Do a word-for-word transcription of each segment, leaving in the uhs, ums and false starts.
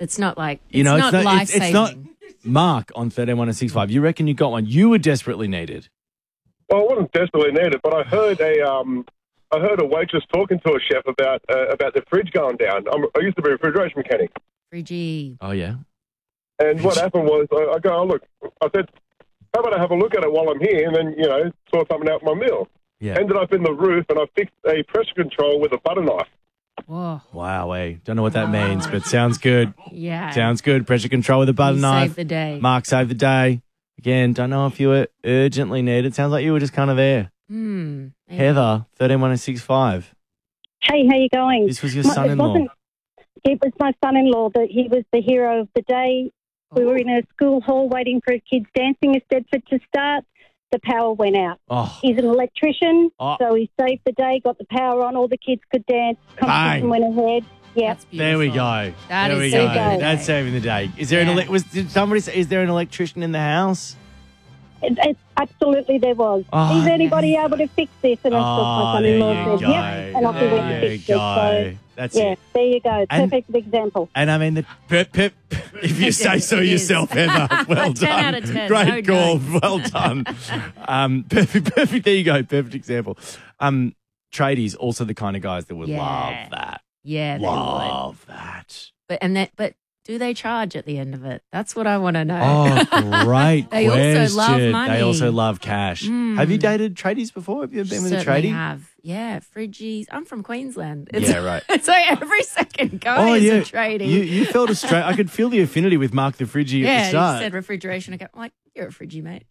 It's not like, it's You know, not it's not, life it's, it's saving. not Mark on thirteen one oh six five. You reckon you got one? You were desperately needed. Well, I wasn't desperately needed, but I heard a um, I heard a waitress talking to a chef about uh, about the fridge going down. I'm, I used to be a refrigeration mechanic, Friggy. Oh, yeah? and what happened was I, I go, oh, look, I said, how about I have a look at it while I'm here, and then you know sort something out with my meal. Yeah. Ended up in the roof, and I fixed a pressure control with a butter knife. Whoa. Wow, eh? Don't know what that means, but sounds good. Yeah. Sounds good. Pressure control with a butter You knife. saved the day. Mark saved the day. Again, don't know if you were urgently needed. Sounds like you were just kind of there. Hmm. maybe. Heather, thirteen one oh six five. Hey, how you going? This was your My- it son-in-law. wasn't- It was my son-in-law that he was the hero of the day. We were in a school hall waiting for kids dancing at Stedford to start. The power went out. Oh, He's an electrician, Oh. so he saved the day, got the power on, all the kids could dance. Competition Bang. went ahead. Yeah. That's beautiful. there we go. That there is we saving go. the day. That's saving the day. Is there an Yeah. ele- was did somebody say, is there an electrician in the house? It, it, absolutely there was. Oh, Is anybody able to fix this? And of course my Oh, there son-in-law you said, go. yep. And off he went There to you fix it. go. So, That's yeah, it. there you go. And- Perfect example. And I mean, the pip, pip, if you say so It is. yourself, Heather. Well ten done. out of ten. Great No call. notes. Well done. um, perfect, perfect. There you go. Perfect example. Um, tradies, also the kind of guys that would Yeah. love that. Yeah, they would. Love that. But and that, but do they charge at the end of it? That's what I want to know. Oh, great They also question. love money. They also love cash. Mm. Have you dated tradies before? Have you ever been with a Certainly tradie? have. Yeah, Fridgies. I'm from Queensland. It's, Yeah, right. It's like every second guy Oh, is yeah. a tradie. You, you felt a straight. I could feel the affinity with Mark the Fridgie yeah, at the you start. said refrigeration. I go, I'm like, you're a Fridgie, mate.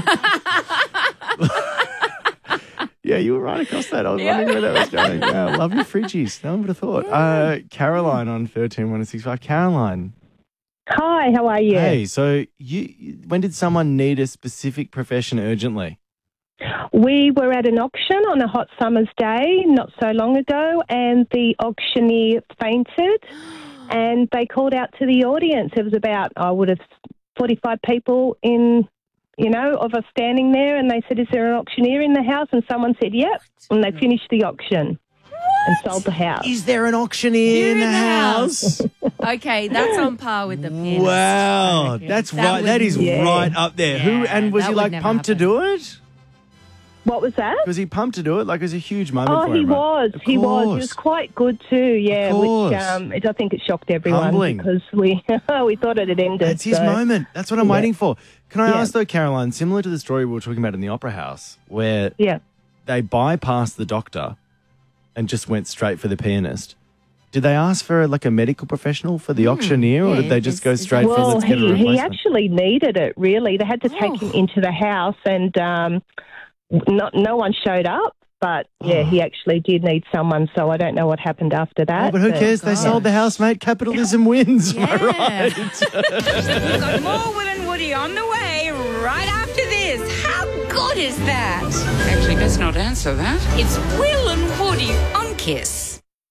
Yeah, you were right across that. I was Yeah. wondering where that was going. Yeah, love your fridgies. No one would have thought. Uh, Caroline on thirteen one six five. Caroline. Hi, how are you? Hey, so you when did someone need a specific profession urgently? We were at an auction on a hot summer's day not so long ago, and the auctioneer fainted, and they called out to the audience. There was about, I would have, forty-five people in, you know, of us standing there, and they said, is there an auctioneer in the house? And someone said, yep, and they finished the auction and sold the house. Is there an auctioneer You're in the house? Okay, that's on par with the pianist. I Wow, reckon. that's That right. That would- is Yeah. right up there. Who Yeah, and was that he would like never pumped to happen. do it? What was that? Was he pumped to do it? Like it was a huge moment Oh, for he him. right? was. Of He was. He course. was quite good too. Yeah, course. which um, it, I think it shocked everyone Humbling. because we we thought it had ended. That's his so- moment. That's what I'm Yeah. waiting for. Can I Yeah. ask though, Caroline, similar to the story we were talking about in the Opera House, where Yeah. they bypassed the doctor and just went straight for the pianist. Did they ask for like a medical professional for the auctioneer, or yeah, did they just is- go is straight that- for Well, let's get a he, replacement? he actually needed it, really. They had to take him Oh. into the house, and um, not, no one showed up. But, yeah, Oh. he actually did need someone, so I don't know what happened after Oh, that. but who cares? They gosh. sold the house, mate. Capitalism wins. Am I Yeah. right? We've got more Will and Woody on the way right after this. How good is that? Actually, let's not answer that. It's Will and Woody on Kiss.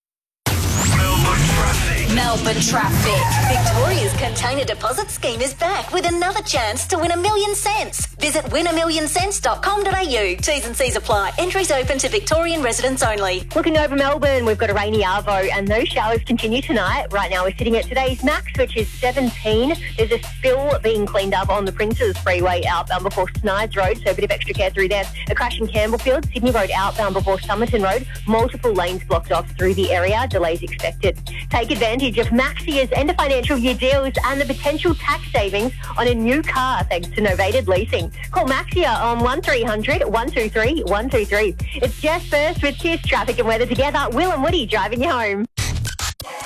Melbourne Traffic. Victoria's container deposit scheme is back with another chance to win a million cents. Visit win a million cents dot com dot a u. T's and C's apply. Entries open to Victorian residents only. Looking over Melbourne, we've got a rainy arvo and those showers continue tonight. Right now we're sitting at today's max, which is seventeen. There's a spill being cleaned up on the Princes Freeway outbound before Snides Road, so a bit of extra care through there. A crash in Campbellfield, Sydney Road outbound before Somerton Road. Multiple lanes blocked off through the area. Delays expected. Take advantage of Maxia's end of financial year deals and the potential tax savings on a new car thanks to Novated Leasing. Call Maxia on one three hundred, one two three, one two three. It's Jess first with Kiss Traffic and Weather together. Will and Woody driving you home.